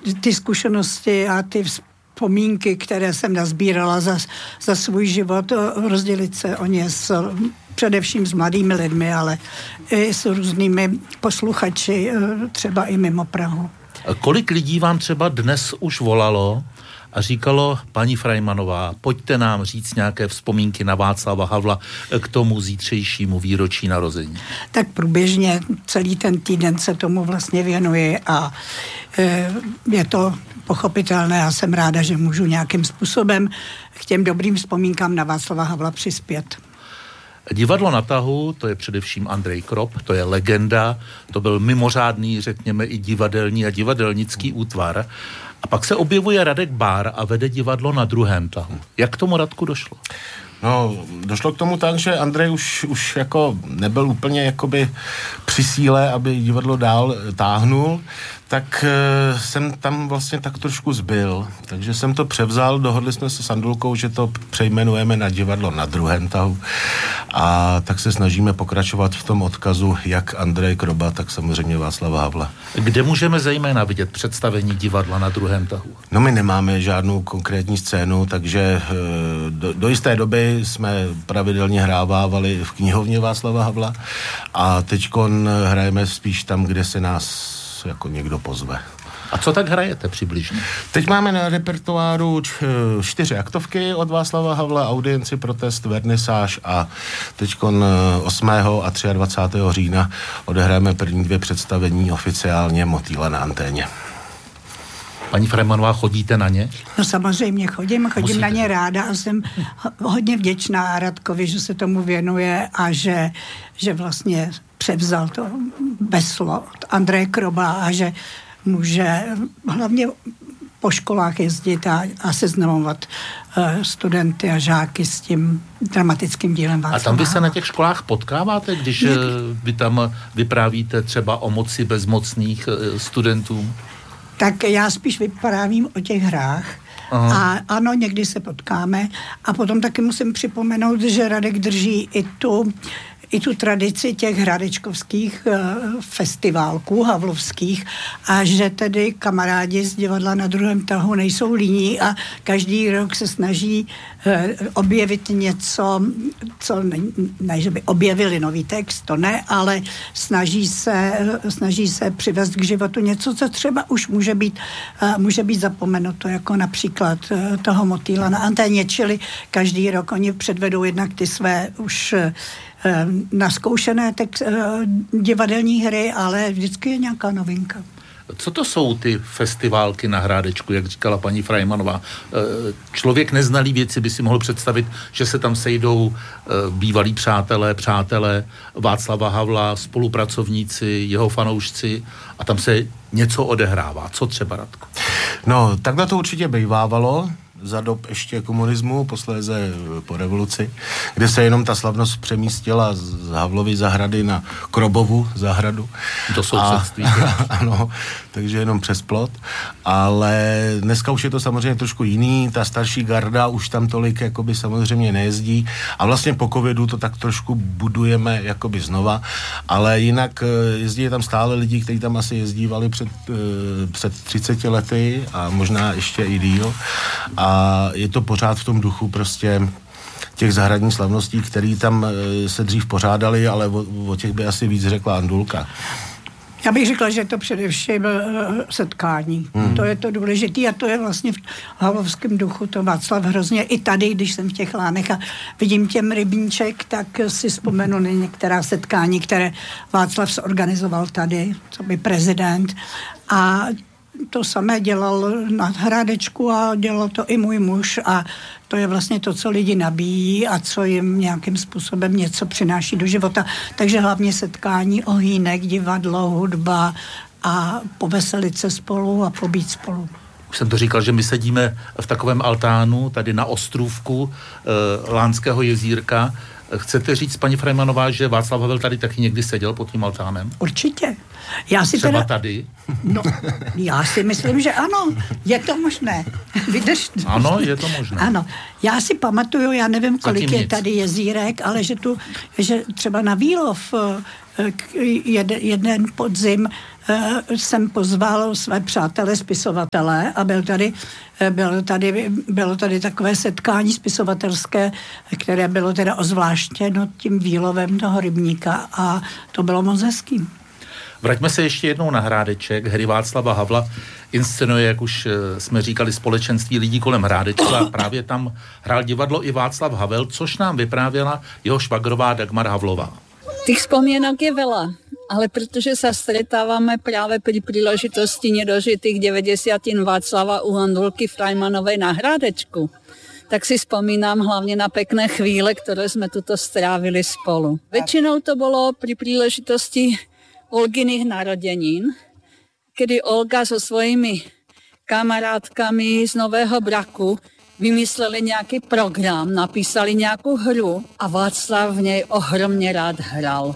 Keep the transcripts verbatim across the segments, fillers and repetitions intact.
ty zkušenosti a ty vzpomínky, které jsem nazbírala za, za svůj život, rozdělit se o ně s, především s mladými lidmi, ale i s různými posluchači, třeba i mimo Prahu. Kolik lidí vám třeba dnes už volalo a říkalo, paní Freimanová, pojďte nám říct nějaké vzpomínky na Václava Havla k tomu zítřejšímu výročí narození? Tak průběžně celý ten týden se tomu vlastně věnuji a e, je to pochopitelné. Já jsem ráda, že můžu nějakým způsobem k těm dobrým vzpomínkám na Václava Havla přispět. Divadlo na tahu, to je především Andrej Krob, to je legenda, to byl mimořádný, řekněme, i divadelní a divadelnický útvar. A pak se objevuje Radek Bár a vede divadlo na druhém tahu. Jak k tomu, Radku, došlo? No, došlo k tomu tak, že Andrej už, už jako nebyl úplně jakoby při síle, aby divadlo dál táhnul, tak e, jsem tam vlastně tak trošku zbyl. Takže jsem to převzal, dohodli jsme se s Andulkou, že to přejmenujeme na divadlo na druhém tahu. A tak se snažíme pokračovat v tom odkazu jak Andreje Kroba, tak samozřejmě Václava Havla. Kde můžeme zejména vidět představení divadla na druhém tahu? No, my nemáme žádnou konkrétní scénu, takže e, do, do jisté doby jsme pravidelně hrávávali v knihovně Václava Havla a teďkon hrajeme spíš tam, kde se nás jako někdo pozve. A co tak hrajete přibližně? Teď máme na repertoáru č- čtyři aktovky od Václava Havla, audienci, protest, vernisáž a teďkon osmého a dvacátého třetího října odehráme první dvě představení oficiálně Motýla na anténě. Paní Freimanová, chodíte na ně? No samozřejmě chodím, chodím Musíte. na ně ráda a jsem hodně vděčná Radkovi, že se tomu věnuje a že, že vlastně převzal to veslo od Andreje Kroba a že může hlavně po školách jezdit a, a seznamovat uh, studenty a žáky s tím dramatickým dílem Václava. A tam vy se na těch školách potkáváte, když Jak? vy tam vyprávíte třeba o moci bezmocných uh, studentům? Tak já spíš vyprávím o těch hrách. Aha. A ano, někdy se potkáme. A potom taky musím připomenout, že Radek drží i tu, i tu tradici těch hradečkovských uh, festiválků havlovských a že tedy kamarádi z divadla na druhém tahu nejsou líní a každý rok se snaží uh, objevit něco, co ne, ne, že by objevili nový text, to ne, ale snaží se, snaží se přivést k životu něco, co třeba už může být, uh, může být zapomenuto, jako například uh, toho Motýla na anténě, čili každý rok oni předvedou jednak ty své už uh, naskoušené text, divadelní hry, ale vždycky je nějaká novinka. Co to jsou ty festiválky na Hrádečku, jak říkala paní Freimanová? Člověk neznalý věci by si mohl představit, že se tam sejdou bývalí přátelé, přátelé Václava Havla, spolupracovníci, jeho fanoušci a tam se něco odehrává. Co třeba, Radko? No, takhle to určitě bývávalo za dob ještě komunismu, posléze po revoluci, kde se jenom ta slavnost přemístila z Havlovy zahrady na Krobovu zahradu. Do sousedství. Ano, takže jenom přes plot. Ale dneska už je to samozřejmě trošku jiný, ta starší garda už tam tolik jakoby samozřejmě nejezdí a vlastně po covidu to tak trošku budujeme jakoby znova, ale jinak jezdí tam stále lidi, kteří tam asi jezdívali před, před třiceti lety a možná ještě i díl. A A je to pořád v tom duchu prostě těch zahradních slavností, které tam se dřív pořádali, ale o, o těch by asi víc řekla Andulka. Já bych řekla, že je to především setkání. Hmm. To je to důležité a to je vlastně v havlovském duchu to Václav hrozně. I tady, když jsem v těch Lánech a vidím těm rybníček, tak si vzpomenu na některá setkání, které Václav zorganizoval tady, co by prezident. A to samé dělal na Hrádečku a dělal to i můj muž a to je vlastně to, co lidi nabíjí a co jim nějakým způsobem něco přináší do života. Takže hlavně setkání, ohýnek, divadlo, hudba a poveselit se spolu a pobít spolu. Už jsem to říkal, že my sedíme v takovém altánu tady na ostrůvku e, Lánského jezírka. Chcete říct, paní Freimanová, že Václav Havel tady taky někdy seděl pod tím altánem? Určitě. Já si Třeba teda, tady? No, já si myslím, že ano, je to možné. Vydrž, Ano, je to možné. Ano, já si pamatuju, já nevím, kolik Zatím je nic. tady jezírek, ale že tu, že třeba na Výlov jeden, jeden podzim jsem pozval své přátelé spisovatele a byl tady, bylo tady, bylo tady takové setkání spisovatelské, které bylo teda ozvláštěno tím výlovem toho rybníka a to bylo moc hezký. Vraťme se ještě jednou na Hrádeček. Hry Václava Havla inscenuje, jak už jsme říkali, společenství lidí kolem Hrádečka a právě tam hrál divadlo i Václav Havel, což nám vyprávěla jeho švagrová Dagmar Havlová. Tých spomienok je veľa, ale pretože sa stretávame práve pri príležitosti nedožitých deväťdesiatin Václava Uhondulky Frajmanovej na Hrádečku, tak si spomínam hlavne na pekné chvíle, ktoré sme tuto strávili spolu. Väčšinou to bolo pri príležitosti Olginých narodenín, kedy Olga so svojimi kamarátkami z Nového Braku vymysleli nějaký program, napísali nějakou hru a Václav v něj ohromně rád hral.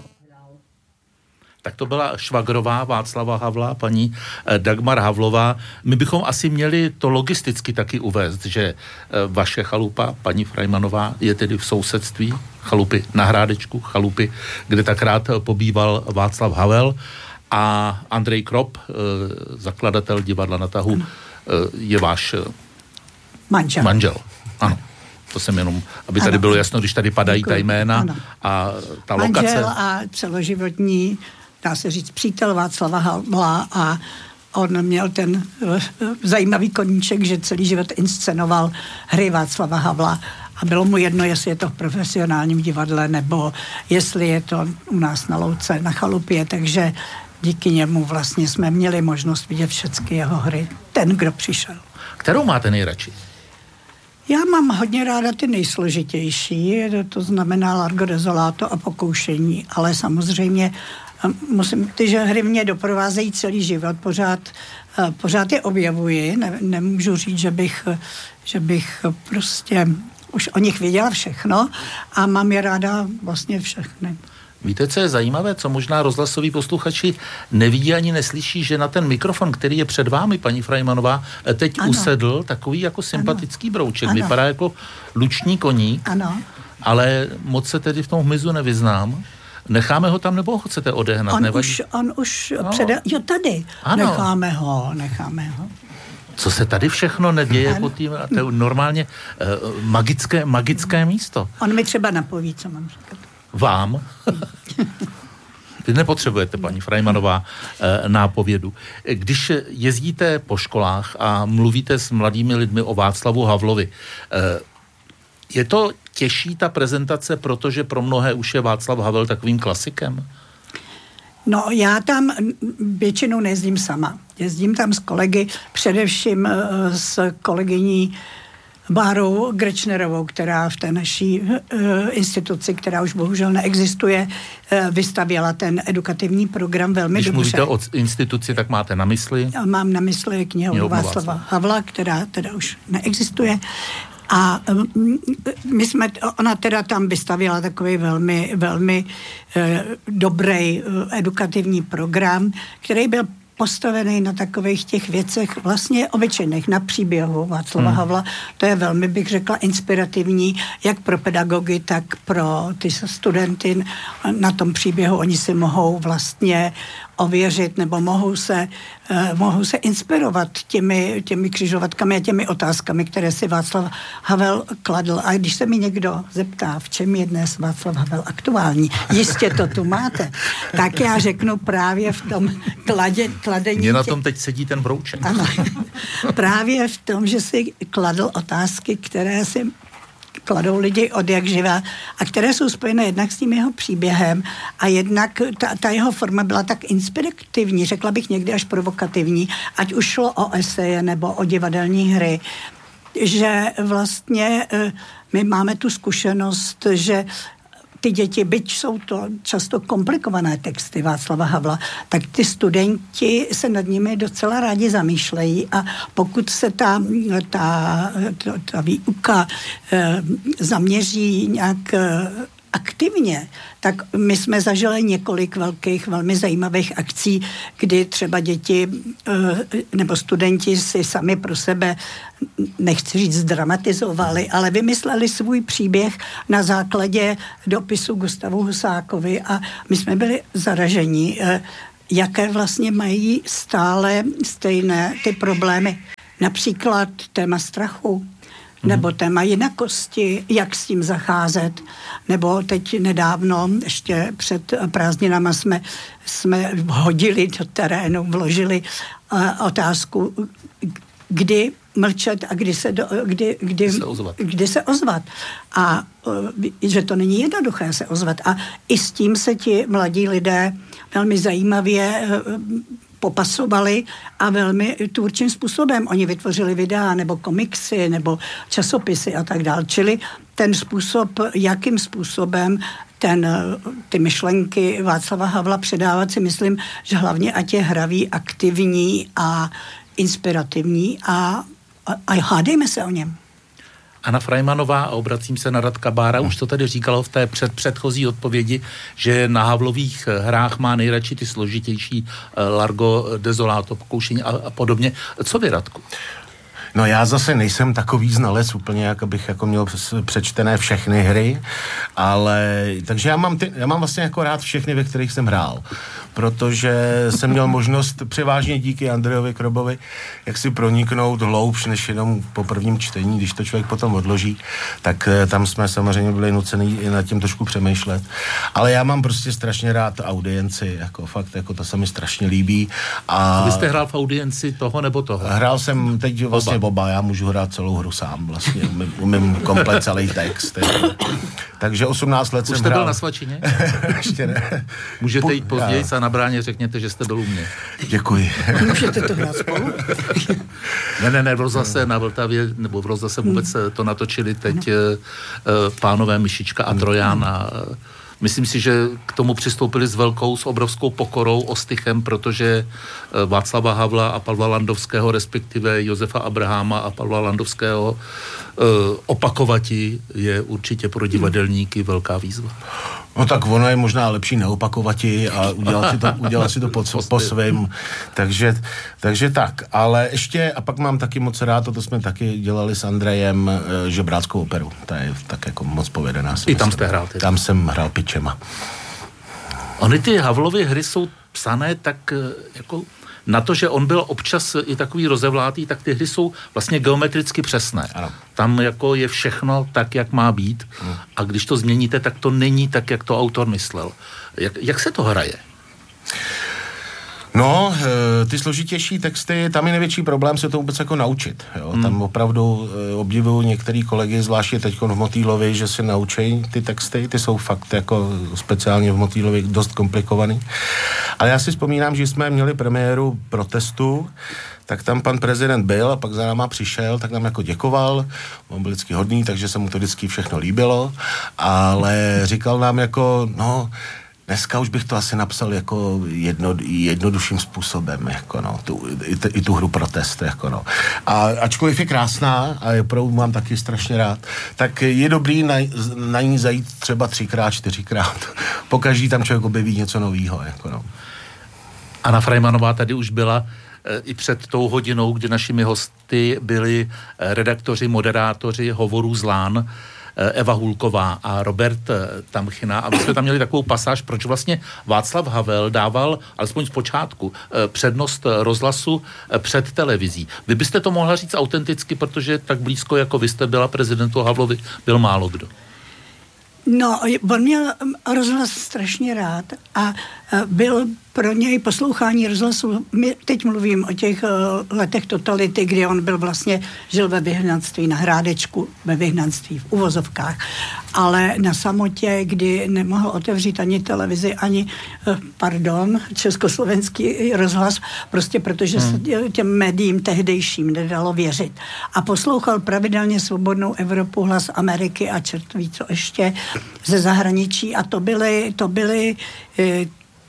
Tak to byla švagrová Václava Havla, paní Dagmar Havlová. My bychom asi měli to logisticky taky uvést, že vaše chalupa, paní Frajmanová, je tedy v sousedství chalupy na Hrádečku, chalupy, kde takrát pobýval Václav Havel a Andrej Krop, zakladatel divadla na tahu, je váš Manžel. Manžel, ano. To jsem jenom, aby tady ano. bylo jasno, když tady padají Děkuji. ta jména ano. a ta Manžel lokace. Manžel a celoživotní, dá se říct, přítel Václava Havla a on měl ten uh, zajímavý koníček, že celý život inscenoval hry Václava Havla a bylo mu jedno, jestli je to v profesionálním divadle nebo jestli je to u nás na louce, na chalupě, takže díky němu vlastně jsme měli možnost vidět všechny jeho hry. Ten, kdo přišel. Kterou máte nejradši? Já mám hodně ráda ty nejsložitější, to znamená Largo Desolato a Pokoušení, ale samozřejmě musím, ty že hry mě doprovázejí celý život, pořád, pořád je objevuji, ne, nemůžu říct, že bych, že bych prostě už o nich věděla všechno a mám je ráda vlastně všechny. Víte, co je zajímavé, co možná rozhlasoví posluchači nevidí ani neslyší, že na ten mikrofon, který je před vámi, paní Frajmanová, teď ano. usedl takový jako sympatický ano. brouček. Ano. Vypadá jako luční koník, ano. ale moc se tedy v tom hmyzu nevyznám. Necháme ho tam, nebo ho chcete odehnat? On Nevadí? už, on už no. přede... Jo, tady. Ano. Necháme ho, necháme ho. Co se tady všechno neděje po tým, to je normálně uh, magické, magické místo. On mi třeba napoví, co mám říkat. Vám? Vy nepotřebujete, paní Frajmanová, nápovědu. Když jezdíte po školách a mluvíte s mladými lidmi o Václavu Havlovi, je to těžší ta prezentace, protože pro mnohé už je Václav Havel takovým klasikem? No, já tam většinou nejezdím sama. Jezdím tam s kolegy, především s kolegyní Bárou Grečnerovou, která v té naší uh, instituci, která už bohužel neexistuje, uh, vystavěla ten edukativní program velmi Když dobře. Když mluvíte o instituci, tak máte na mysli? Já mám na mysli knihovnu Václava Havla, která teda už neexistuje. A um, my jsme, ona teda tam vystavěla takový velmi, velmi uh, dobrý uh, edukativní program, který byl postavený na takových těch věcech vlastně obyčejných, na příběhu Václava hmm. Havla. To je velmi, bych řekla, inspirativní, jak pro pedagogy, tak pro ty studenty. Na tom příběhu oni si mohou vlastně ověřit nebo mohou se, uh, mohou se inspirovat těmi, těmi křižovatkami a těmi otázkami, které si Václav Havel kladl. A když se mi někdo zeptá, v čem je dnes Václav Havel aktuální, jistě to tu máte, tak já řeknu právě v tom kladě, kladení... Mně na tom teď sedí ten brouček. Ano, právě v tom, že si kladl otázky, které si kladou lidi od jak živá a které jsou spojené jednak s tím jeho příběhem a jednak ta, ta jeho forma byla tak inspirativní, řekla bych někdy až provokativní, ať už šlo o eseje nebo o divadelní hry, že vlastně my máme tu zkušenost, že ty děti, byť jsou to často komplikované texty Václava Havla, tak ty studenti se nad nimi docela rádi zamýšlejí a pokud se ta, ta, ta, ta výuka e, zaměří nějak e, aktivně, tak my jsme zažili několik velkých, velmi zajímavých akcí, kdy třeba děti nebo studenti si sami pro sebe, nechci říct zdramatizovali, ale vymysleli svůj příběh na základě dopisu Gustavu Husákovi a my jsme byli zaraženi, jaké vlastně mají stále stejné ty problémy. Například téma strachu, nebo téma jinakosti, jak s tím zacházet. Nebo teď nedávno, ještě před prázdninama jsme, jsme hodili do terénu, vložili uh, otázku, kdy mlčet a kdy se, do, kdy, kdy, se ozvat. kdy se ozvat. A uh, že to není jednoduché se ozvat. A i s tím se ti mladí lidé velmi zajímavě uh, popasovali a velmi tvůrčím způsobem. Oni vytvořili videa nebo komiksy nebo časopisy a tak dále. Čili ten způsob, jakým způsobem ten, ty myšlenky Václava Havla předávat, si myslím, že hlavně ať je hravý, aktivní a inspirativní a, a, a hádejme se o něm. Anna Freimanová, a obracím se na Radka Bára, už to tady říkalo v té před, předchozí odpovědi, že na Havlových hrách má nejradši ty složitější Largo, Desolato, pokoušení a, a podobně. Co vy, Radku? No já zase nejsem takový znalec úplně, jak abych jako měl přečtené všechny hry, ale takže já mám, ty, já mám vlastně jako rád všechny, ve kterých jsem hrál, protože jsem měl možnost převážně díky Andrejovi Krobovi, jak si proniknout hloubš než jenom po prvním čtení, když to člověk potom odloží, tak tam jsme samozřejmě byli nuceni i nad tím trošku přemýšlet. Ale já mám prostě strašně rád audienci, jako fakt, jako to se mi strašně líbí. A, a vy jste hrál v audienci toho nebo toho? Hrál jsem teď vlastně oba, já můžu hrát celou hru sám, vlastně umím, umím komplet celý text. Takže osmnáct let Už jsem jste hrál. byl na svačině? Ještě ne. Můžete jít později a na bráně řekněte, že jste byl u mě. Děkuji. Můžete to hrát spolu? ne, ne, ne, v Rozhlase na Vltavě, nebo v Rozhlase vůbec to natočili teď uh, pánové Myšička a Trojan a uh, myslím si, že k tomu přistoupili s velkou, s obrovskou pokorou, ostychem, protože Václava Havla a Pavla Landovského, respektive Josefa Abraháma a Pavla Landovského opakovati je určitě pro divadelníky velká výzva. No tak ono je možná lepší neopakovati a udělat si to, udělat si to po, po svým. Takže, takže tak. Ale ještě, a pak mám taky moc rád, to jsme taky dělali s Andrejem, Žebráckou operu. Ta je tak jako moc povedená. I tam jste hrál. Tedy. Tam jsem hrál pičema. Ony ty Havlovy hry jsou psané tak jako na to, že on byl občas i takový rozevlátý, tak ty hry jsou vlastně geometricky přesné. Ano. Tam jako je všechno tak, jak má být. Hmm. A když to změníte, tak to není tak, jak to autor myslel. Jak, jak se to hraje? No, ty složitější texty, tam je největší problém se to vůbec jako naučit. Jo? Hmm. Tam opravdu obdivuju některý kolegy, zvláště teď v Motýlovi, že si naučí ty texty, ty jsou fakt jako speciálně v Motýlovi dost komplikovaný. Ale já si vzpomínám, že jsme měli premiéru Protestu, tak tam pan prezident byl a pak za náma přišel, tak nám jako děkoval, on byl vždycky hodný, takže se mu to vždycky všechno líbilo, ale říkal nám jako, no, dneska už bych to asi napsal jako jedno, jednodušším způsobem, jako no, tu, i, t, i tu hru Protest, jako no. A ačkoliv je krásná, a opravdu mám taky strašně rád, tak je dobrý na, na ní zajít třeba třikrát, čtyřikrát. Pokaždý tam člověk objeví něco novýho, jako no. Anna Freimanová tady už byla e, i před tou hodinou, kdy našimi hosty byli redaktoři, moderátoři hovorů z Lán, Eva Hůlková a Robert Tamchina. A my jsme tam měli takovou pasáž, proč vlastně Václav Havel dával, alespoň z počátku, přednost rozhlasu před televizí. Vy byste to mohla říct autenticky, protože tak blízko, jako vy jste byla prezidentu Havlovi, byl málo kdo. No, on měl rozhlas strašně rád a byl pro něj poslouchání rozhlasu, my teď mluvím o těch letech totality, kdy on byl vlastně, žil ve vyhnanství na Hrádečku, ve vyhnanství v uvozovkách, ale na samotě, kdy nemohl otevřít ani televizi, ani, pardon, československý rozhlas, prostě protože hmm. se těm médiím tehdejším nedalo věřit. A poslouchal pravidelně Svobodnou Evropu, Hlas Ameriky a čert ví co ještě ze zahraničí a to byly, to byly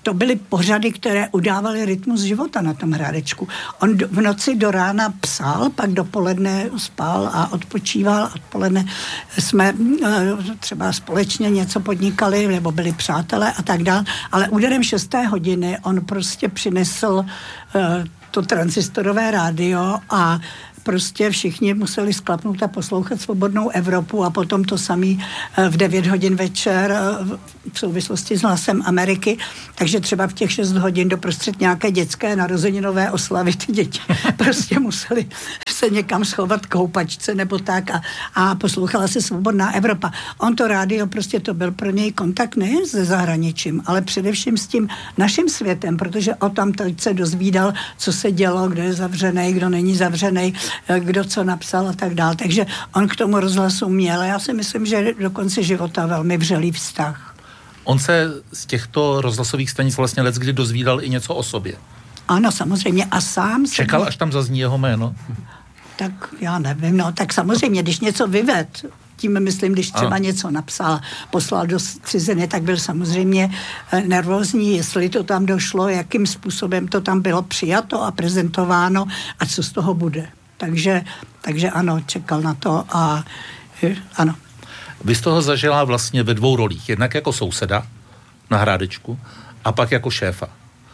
to byly pořady, které udávaly rytmus života na tom Hrádečku. On v noci do rána psal, pak dopoledne spal a odpočíval. Odpoledne jsme třeba společně něco podnikali, nebo byli přátelé a tak dále. Ale úderem šesté hodiny on prostě přinesl to tranzistorové rádio a prostě všichni museli sklapnout a poslouchat Svobodnou Evropu a potom to samý v devět hodin večer v souvislosti s Hlasem Ameriky. Takže třeba v těch šest hodin doprostřed nějaké dětské narozeninové oslavy ty děti prostě museli se někam schovat k houpačce nebo tak a, a poslouchala se Svobodná Evropa. On to rádio, prostě to byl pro něj kontakt nejen se zahraničím, ale především s tím naším světem, protože o tam teď se dozvídal, co se dělo, kdo je zavřený, kdo není zavřený, kdo co napsal a tak dál. Takže on k tomu rozhlasu měl. Já si myslím, že do konce života velmi vřelý vztah. On se z těchto rozhlasových stanic vlastně leckdy dozvídal i něco o sobě. Ano, samozřejmě. A sám... Čekal, až tam zazní jeho jméno? Tak já nevím, no tak samozřejmě, když něco vyved, tím myslím, když třeba ano. něco napsal, poslal do ciziny, tak byl samozřejmě nervózní, jestli to tam došlo, jakým způsobem to tam bylo přijato a prezentováno a co z toho bude. Takže, takže ano, čekal na to a ano. Vy z toho zažila vlastně ve dvou rolích. Jednak jako souseda na Hrádečku a pak jako šéfa.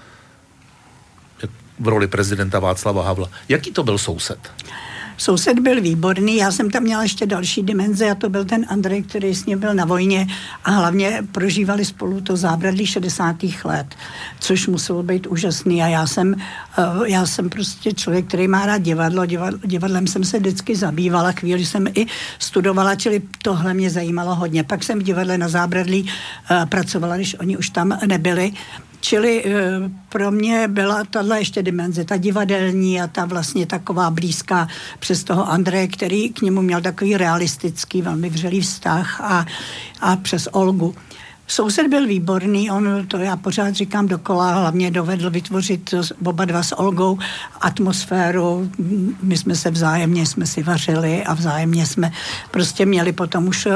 V roli prezidenta Václava Havla. Jaký to byl soused? Soused byl výborný, já jsem tam měla ještě další dimenze a to byl ten Andrej, který s ním byl na vojně a hlavně prožívali spolu to zábradlí šedesátých let, což muselo být úžasný a já jsem, já jsem prostě člověk, který má rád divadlo, divadlem jsem se vždycky zabývala, chvíli jsem i studovala, čili tohle mě zajímalo hodně. Pak jsem v divadle na zábradlí pracovala, když oni už tam nebyli. Čili pro mě byla tahle ještě dimenze, ta divadelní a ta vlastně taková blízká přes toho Andreje, který k němu měl takový realistický, velmi vřelý vztah a, a přes Olgu. Soused byl výborný, on, to já pořád říkám dokola, hlavně dovedl vytvořit oba dva s Olgou atmosféru, my jsme se vzájemně, jsme si vařili a vzájemně jsme prostě měli potom už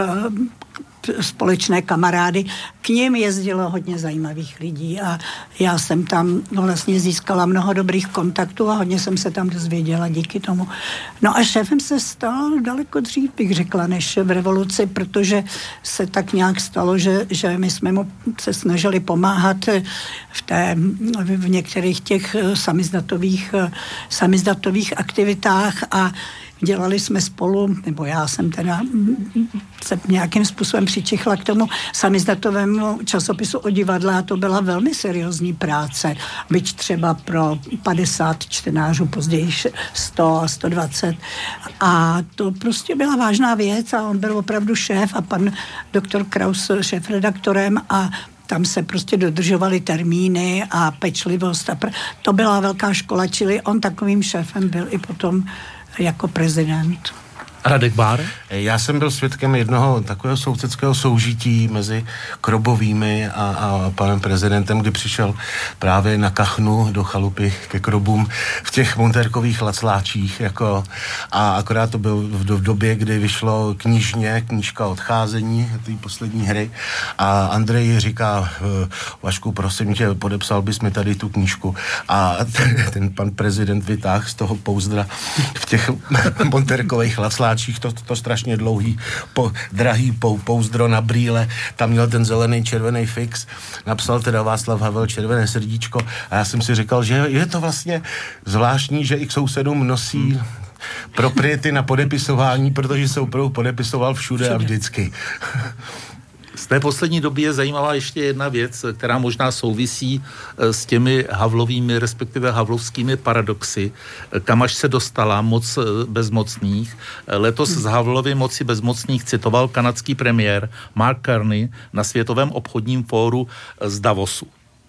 společné kamarády. K nim jezdilo hodně zajímavých lidí a já jsem tam vlastně získala mnoho dobrých kontaktů a hodně jsem se tam dozvěděla díky tomu. No a šéfem se stal daleko dřív, bych řekla, než v revoluci, protože se tak nějak stalo, že, že my jsme mu se snažili pomáhat v, té, v některých těch samizdatových, samizdatových aktivitách a dělali jsme spolu, nebo já jsem teda se nějakým způsobem přičichla k tomu samizdatovému časopisu o divadle a to byla velmi seriózní práce, byť třeba pro padesát čtenářů, později sto a sto dvacet. A to prostě byla vážná věc a on byl opravdu šéf a pan doktor Kraus šéfredaktorem a tam se prostě dodržovaly termíny a pečlivost. A pr- to byla velká škola, čili on takovým šéfem byl i potom jako prezident. Radek Bár? Já jsem byl svědkem jednoho takového sousedského soužití mezi Krobovými a, a panem prezidentem, kdy přišel právě na Kachnu do chalupy ke Krobům v těch montérkových lacláčích, jako, a akorát to byl v, v době, kdy vyšlo knižně, knížka Odcházení, té poslední hry, a Andrej říká, Vašku, prosím tě, podepsal bys mi tady tu knížku, a ten, ten pan prezident vytáhl z toho pouzdra v těch montérkových lacláčích To, to strašně dlouhý, po, drahý pou, pouzdro na brýle, tam měl ten zelený červený fix, napsal teda Václav Havel Červené srdíčko a já jsem si říkal, že je to vlastně zvláštní, že i k sousedům nosí propriety na podepisování, protože se opravdu podepisoval všude, všude. a vždycky. Z té poslední doby je zajímavá ještě jedna věc, která možná souvisí s těmi havlovými, respektive havlovskými paradoxy, kam až se dostala moc bezmocných. Letos z Havlovy moci bezmocných citoval kanadský premiér Mark Carney na Světovém obchodním fóru z Davosu.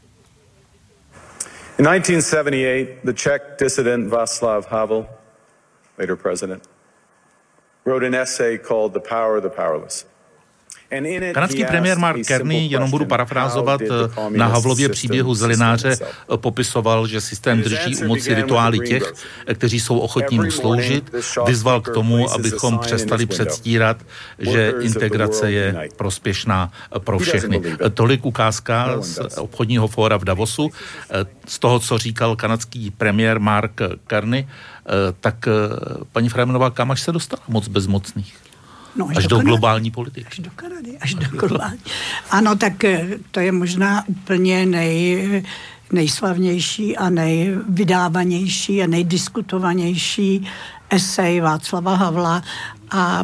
In nineteen seventy-eight, the Czech dissident Václav Havel, later president, wrote an essay called The Power of the Powerless. Kanadský premiér Mark Carney, jenom budu parafrázovat, na Havlově příběhu Zelináře popisoval, že systém drží u moci rituály těch, kteří jsou ochotní mu sloužit. Vyzval k tomu, abychom přestali předstírat, že integrace je prospěšná pro všechny. Tolik ukázka z obchodního fóra v Davosu. Z toho, co říkal kanadský premiér Mark Carney, tak paní Freimanová, kam až se dostala moc bezmocných? No, až, až do, do globální politiky. Až do Kanady, až do globální. Ano, tak to je možná úplně nej, nejslavnější a nejvydávanější a nejdiskutovanější esej Václava Havla a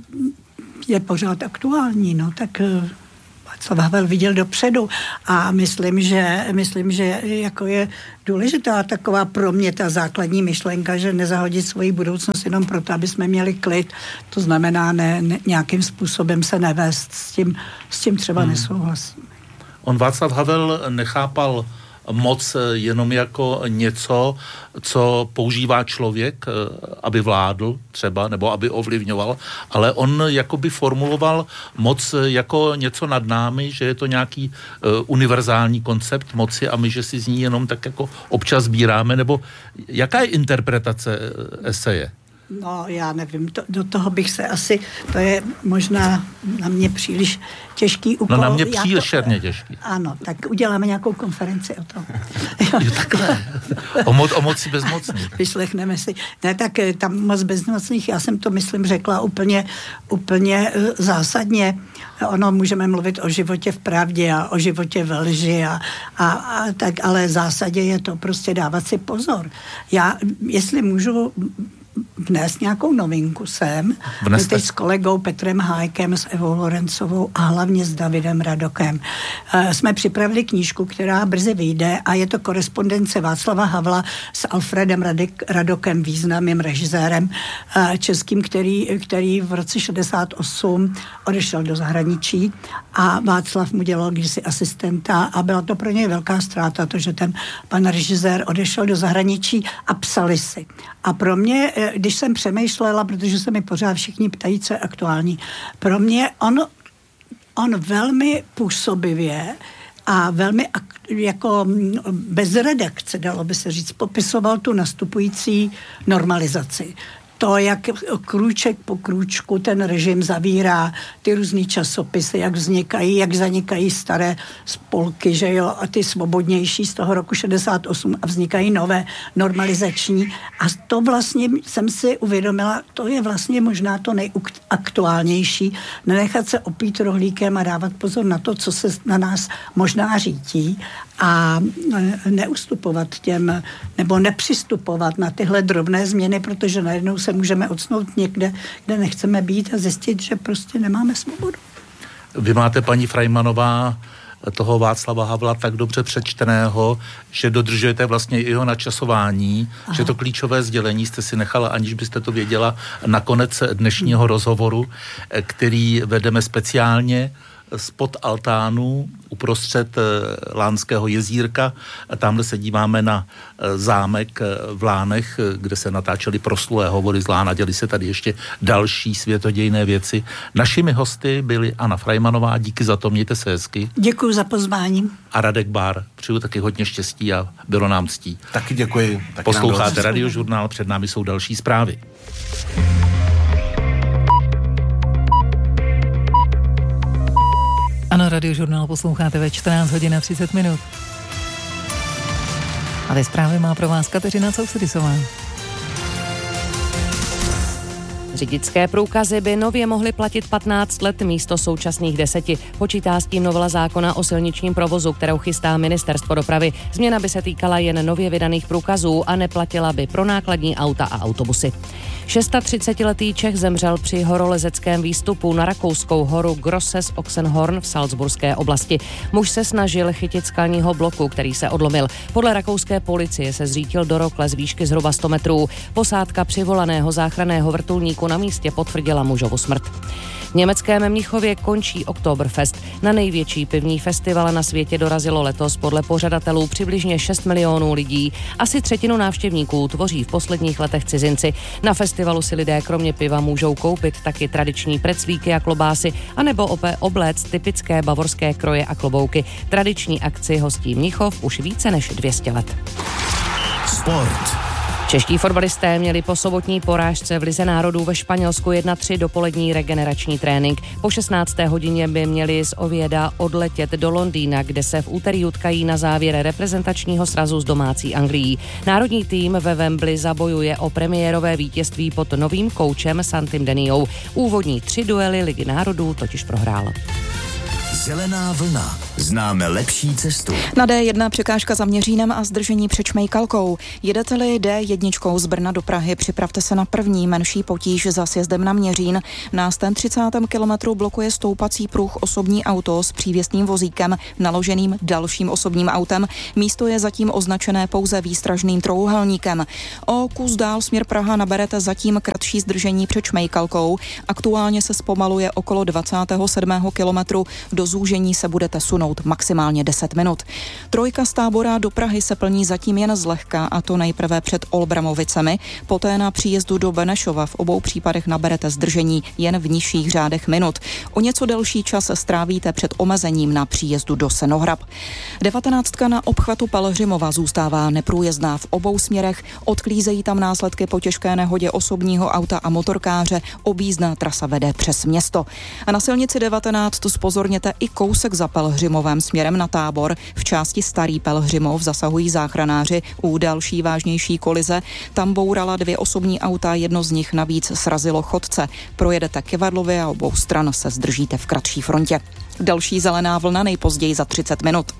je pořád aktuální, no tak Václav Havel viděl dopředu a myslím, že, myslím, že jako je důležitá taková pro mě ta základní myšlenka, že nezahodit svoji budoucnost jenom proto, aby jsme měli klid. To znamená ne, ne, nějakým způsobem se nevést. S tím, s tím třeba hmm. nesouhlasím. On Václav Havel nechápal moc jenom jako něco, co používá člověk, aby vládl třeba, nebo aby ovlivňoval, ale on jakoby formuloval moc jako něco nad námi, že je to nějaký uh, univerzální koncept moci a my, že si z ní jenom tak jako občas sbíráme, nebo jaká je interpretace eseje? No, já nevím, to, do toho bych se asi, to je možná na mě příliš těžký úkol. No na mě příšerně těžký. Ano, tak uděláme nějakou konferenci o tom. Jo, takhle. O, mo- o moci bezmocných. Vyslechneme si. Ne, tak tam moc bezmocných, já jsem to, myslím, řekla úplně, úplně zásadně. Ono, můžeme mluvit o životě v pravdě a o životě ve lži a, a, a tak, ale v zásadě je to prostě dávat si pozor. Já, jestli můžu vnést nějakou novinku sem. Vneste. Teď s kolegou Petrem Hájkem, s Evou Lorencovou a hlavně s Davidem Radokem. E, jsme připravili knížku, která brzy vyjde a je to korespondence Václava Havla s Alfredem Radek, Radokem, významným režisérem e, českým, který, který v roce šedesát osm odešel do zahraničí a Václav mu dělal kdysi asistenta a byla to pro něj velká ztráta, to, že ten pan režisér odešel do zahraničí a psali si. A pro mě, když jsem přemýšlela, protože se mi pořád všichni ptají, co je aktuální, pro mě on, on velmi působivě a velmi jako bez redakce, dalo by se říct, popisoval tu nastupující normalizaci. To, jak krůček po krůčku ten režim zavírá ty různý časopisy, jak vznikají, jak zanikají staré spolky, že jo, a ty svobodnější z toho roku šedesát osm a vznikají nové normalizační. A to vlastně jsem si uvědomila, to je vlastně možná to nejaktuálnější, nenechat se opít rohlíkem a dávat pozor na to, co se na nás možná řítí a neustupovat těm, nebo nepřistupovat na tyhle drobné změny, protože najednou se můžeme odsnout někde, kde nechceme být a zjistit, že prostě nemáme svobodu. Vy máte, paní Freimanová, toho Václava Havla tak dobře přečteného, že dodržujete vlastně i jeho načasování, Aha. že to klíčové sdělení jste si nechala, aniž byste to věděla, na konec dnešního rozhovoru, který vedeme speciálně spod altánu uprostřed Lánského jezírka. Tamhle se díváme na zámek v Lánech, kde se natáčely proslulé hovory z Lán a děli se tady ještě další světodějné věci. Našimi hosty byly Anna Freimanová, díky za to, mějte se hezky. Děkuji za pozvání. A Radek Bár, přeju taky hodně štěstí a bylo nám ctí. Taky děkuji. Taky Posloucháte Radiožurnál, před námi jsou další zprávy. Ano, Radiožurnál posloucháte ve čtrnáct hodin a třicet minut. A ty zprávy má pro vás Kateřina Cousydisová. Řidičské průkazy by nově mohly platit patnáct let místo současných deseti. Počítá s tím novela zákona o silničním provozu, kterou chystá Ministerstvo dopravy. Změna by se týkala jen nově vydaných průkazů a neplatila by pro nákladní auta a autobusy. třicetišestiletý Čech zemřel při horolezeckém výstupu na rakouskou horu Grosses Oxenhorn v Salzburské oblasti. Muž se snažil chytit skalního bloku, který se odlomil. Podle rakouské policie se zřítil do rokle z výšky zhruba sto metrů. Posádka přivolaného záchranného vrtulníku na místě potvrdila mužovu smrt. V německém Mnichově končí Oktoberfest. Na největší pivní festival na světě dorazilo letos podle pořadatelů přibližně šest milionů lidí. Asi třetinu návštěvníků tvoří v posledních letech cizinci. Na festivalu si lidé kromě piva můžou koupit taky tradiční preclíky a klobásy, anebo opět obléct typické bavorské kroje a klobouky. Tradiční akci hostí Mnichov už více než dvě stě let. Sport. Čeští fotbalisté měli po sobotní porážce v Lize národů ve Španělsku jedna tři dopolední regenerační trénink. Po šestnácté hodině by měli z Ovieda odletět do Londýna, kde se v úterý utkají na závěr reprezentačního srazu s domácí Anglií. Národní tým ve Wembley zabojuje o premiérové vítězství pod novým koučem Santim Deniou. Úvodní tři duely Ligy národů totiž prohrál. Zelená vlna. Známe lepší cestu. Na dé jedna překážka za Měřínem a zdržení před Šmejkalkou. Jedete-li dé jedna z Brna do Prahy, připravte se na první menší potíž za sjezdem na Měřín. Na sto třicátém kilometru blokuje stoupací pruh osobní auto s přívěsným vozíkem naloženým dalším osobním autem. Místo je zatím označené pouze výstražným trouhelníkem. O kus dál směr Praha naberete zatím kratší zdržení před Šmejkalkou. Aktuálně se zpomaluje okolo dvacátého sedmého kilometru. Do zúžení se budete sunout maximálně deset minut. Trojka z Tábora do Prahy se plní zatím jen zlehka, a to nejprve před Olbramovicemi, poté na příjezdu do Benešova. V obou případech naberete zdržení jen v nižších řádech minut. O něco delší čas strávíte před omezením na příjezdu do Senohrab. Devatenáctka na obchvatu Pelhřimova zůstává neprůjezdná v obou směrech, odklízejí tam následky po těžké nehodě osobního auta a motorkáře, objízdná trasa vede přes město. A na silnici devatenáct zpozorněte i kousek za Pelhřimovem směrem na Tábor. V části Starý Pelhřimov zasahují záchranáři u další vážnější kolize. Tam bourala dvě osobní auta, jedno z nich navíc srazilo chodce. Projedete Kivadlově a obou stran se zdržíte v kratší frontě. Další zelená vlna nejpozději za třicet minut.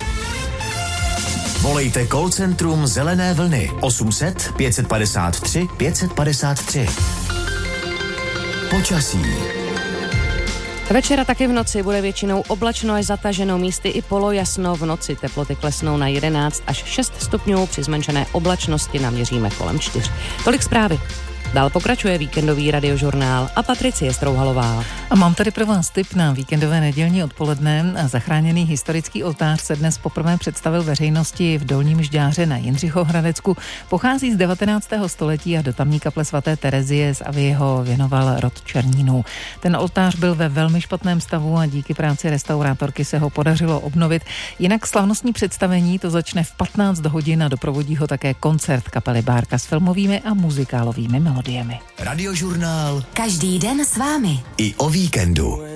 Volejte call centrum Zelené vlny osm set pět padesát tři pět padesát tři. Počasí. Večera taky v noci bude většinou oblačno až zataženo, místy i polojasno. V noci teploty klesnou na jedenáct až šest stupňů, při zmenšené oblačnosti naměříme kolem čtyř. Tolik zprávy. Dál pokračuje víkendový radiožurnál a Patricie Strouhalová. A mám tady pro vás tip na víkendové nedělní odpoledne. Zachráněný historický oltář se dnes poprvé představil veřejnosti v Dolním Žďáře na Jindřichohradecku. Pochází z devatenáctého století a do tamní kaple svaté Terezie z Avy ho věnoval rod Černínů. Ten oltář byl ve velmi špatném stavu a díky práci restaurátorky se ho podařilo obnovit. Jinak slavnostní představení to začne v patnáct hodin a doprovodí ho také koncert kapely Bárka s filmovými a muzikálovými melodiemi. Radiožurnál každý den s vámi. I o víkendu.